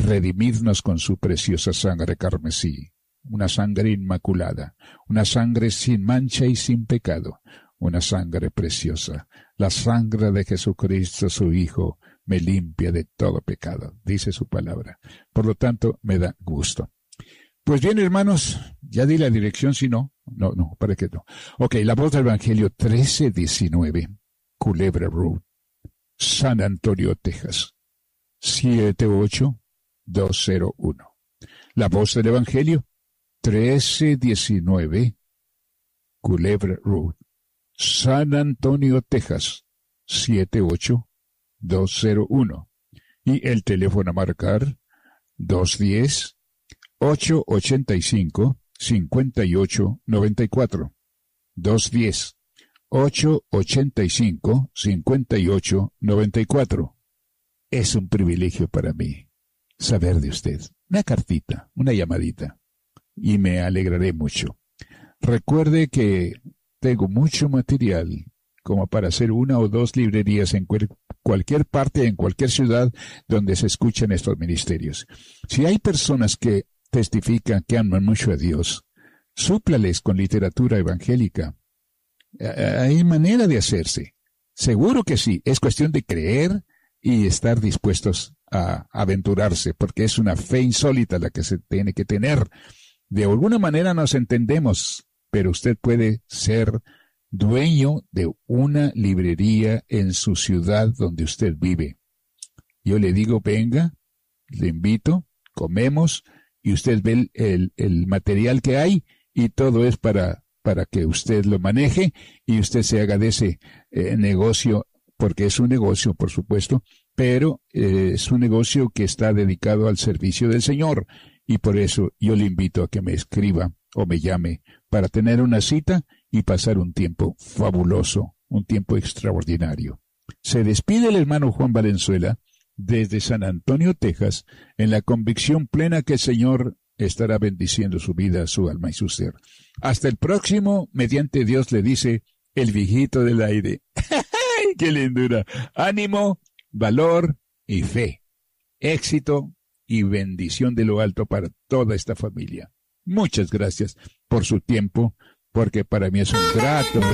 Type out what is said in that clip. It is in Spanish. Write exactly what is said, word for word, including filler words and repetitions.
redimidnos con su preciosa sangre carmesí, una sangre inmaculada, una sangre sin mancha y sin pecado, una sangre preciosa. La sangre de Jesucristo, su Hijo, me limpia de todo pecado, dice su palabra. Por lo tanto, me da gusto. Pues bien, hermanos, ya di la dirección, si no, no, no, para que no. Ok, la voz del Evangelio trece diecinueve, Culebra Road, San Antonio, Texas, siete ocho dos cero uno. La voz del Evangelio trece diecinueve, Culebra Road, San Antonio, Texas, siete ocho dos cero uno. Y el teléfono a marcar dos uno cero, ocho ocho cinco, cinco ocho nueve cuatro. dos uno cero, ocho ocho cinco, cinco ocho nueve cuatro. Es un privilegio para mí saber de usted. Una cartita, una llamadita, y me alegraré mucho. Recuerde que tengo mucho material como para hacer una o dos librerías en cuer- cualquier parte, en cualquier ciudad donde se escuchen estos ministerios. Si hay personas que testifican que aman mucho a Dios, súplales con literatura evangélica. Hay manera de hacerse. Seguro que sí. Es cuestión de creer y estar dispuestos a aventurarse, porque es una fe insólita la que se tiene que tener. De alguna manera nos entendemos, pero usted puede ser dueño de una librería en su ciudad donde usted vive. Yo le digo, venga, le invito, comemos, y usted ve el, el, el material que hay, y todo es para, para que usted lo maneje y usted se haga de ese eh, negocio, porque es un negocio, por supuesto, pero eh, es un negocio que está dedicado al servicio del Señor, y por eso yo le invito a que me escriba o me llame para tener una cita y pasar un tiempo fabuloso, un tiempo extraordinario. Se despide el hermano Juan Valenzuela desde San Antonio, Texas, en la convicción plena que el Señor estará bendiciendo su vida, su alma y su ser. Hasta el próximo, mediante Dios, le dice el viejito del aire. ¡Ay, qué lindura! Ánimo, valor y fe. Éxito y bendición de lo alto para toda esta familia. Muchas gracias por su tiempo, porque para mí es un grato